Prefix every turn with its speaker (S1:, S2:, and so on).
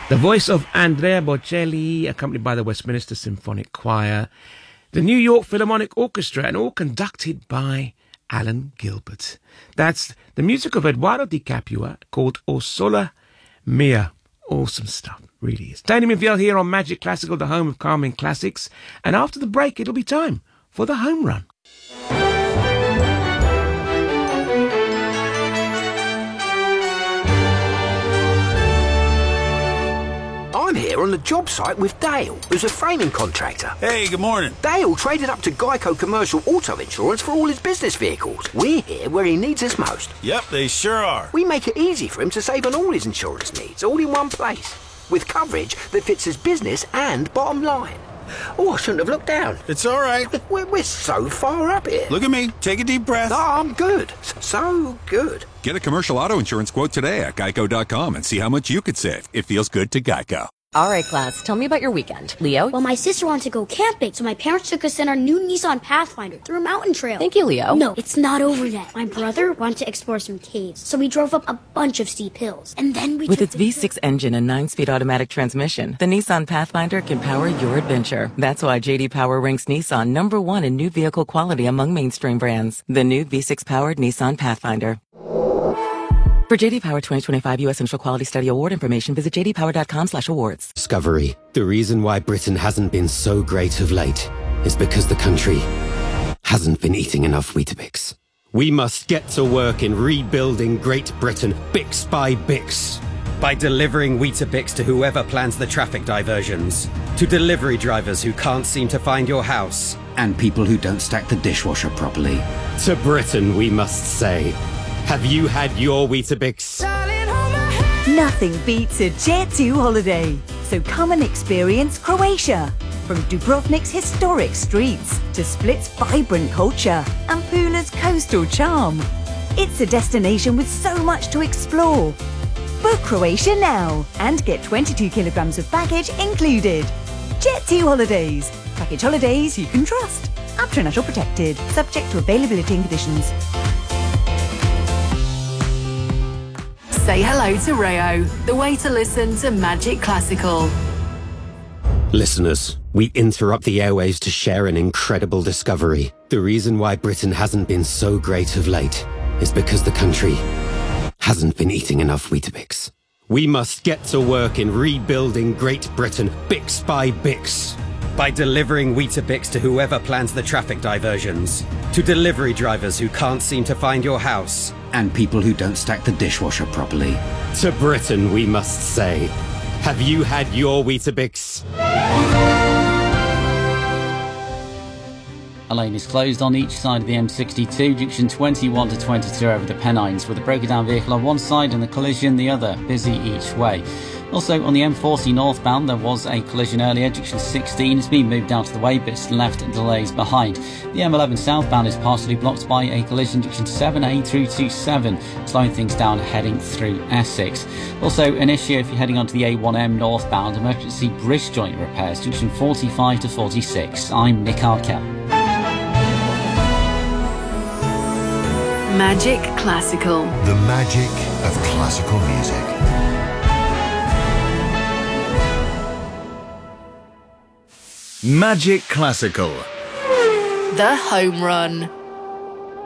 S1: The voice of Andrea Bocelli, accompanied by the Westminster Symphonic Choir, the New York Philharmonic Orchestra, and all conducted by Alan Gilbert. That's the music of Eduardo Di Capua, called O Sola Mia. Awesome stuff, really is. Tony Minfield here on Magic Classical, the home of Carmen Classics. And after the break, it'll be time for the home run.
S2: I'm here on the job site with Dale, who's a framing contractor.
S3: Hey, good morning.
S2: Dale traded up to Geico Commercial Auto Insurance for all his business vehicles. We're here where he needs us most.
S3: Yep, they sure are.
S2: We make it easy for him to save on all his insurance needs, all in one place, with coverage that fits his business and bottom line. Oh, I shouldn't have looked down.
S3: It's all right.
S2: We're so far up here.
S3: Look at me. Take a deep breath.
S2: Oh, I'm good. So good.
S4: Get a commercial auto insurance quote today at geico.com and see how much you could save. It feels good to Geico.
S5: All right, class, tell me about your weekend. Leo?
S6: Well, my sister wanted to go camping, so my parents took us in our new Nissan Pathfinder through a mountain trail.
S5: Thank you, Leo.
S6: No, it's not over yet. My brother wanted to explore some caves, so we drove up a bunch of steep hills. And then we
S5: With its V6 engine and 9-speed automatic transmission, the Nissan Pathfinder can power your adventure. That's why J.D. Power ranks Nissan #1 in new vehicle quality among mainstream brands. The new V6-powered Nissan Pathfinder. For J.D. Power 2025 U.S. Central Quality Study Award information, visit jdpower.com/awards.
S7: Discovery. The reason why Britain hasn't been so great of late is because the country hasn't been eating enough Weetabix. We must get to work in rebuilding Great Britain, Bix by Bix. By delivering Weetabix to whoever plans the traffic diversions, to delivery drivers who can't seem to find your house,
S8: and people who don't stack the dishwasher properly.
S7: To Britain, we must say, have you had your Weetabix?
S9: Nothing beats a Jet2 holiday. So come and experience Croatia. From Dubrovnik's historic streets to Split's vibrant culture and Pula's coastal charm. It's a destination with so much to explore. Book Croatia now and get 22 kilograms of baggage included. Jet2 Holidays. Package holidays you can trust. Up to national protected. Subject to availability and conditions.
S10: Say hello to Rayo, the way to listen to Magic Classical.
S7: Listeners, we interrupt the airwaves to share an incredible discovery. The reason why Britain hasn't been so great of late is because the country hasn't been eating enough Weetabix. We must get to work in rebuilding Great Britain, Bix by Bix. By delivering Weetabix to whoever plans the traffic diversions, to delivery drivers who can't seem to find your house,
S8: and people who don't stack the dishwasher properly.
S7: To Britain, we must say, have you had your Weetabix?
S11: A lane is closed on each side of the M62, junction 21 to 22 over the Pennines, with a broken down vehicle on one side and the collision the other, busy each way. Also, on the M40 northbound, there was a collision earlier. Junction 16 has been moved out of the way, but it's left delays behind. The M11 southbound is partially blocked by a collision, junction 7A through to 7, slowing things down heading through Essex. Also, an issue if you're heading onto the A1M northbound, emergency bridge joint repairs, junction 45 to 46. I'm Nick Arkell.
S10: Magic Classical.
S12: The magic of classical music.
S13: Magic Classical.
S10: The Home Run.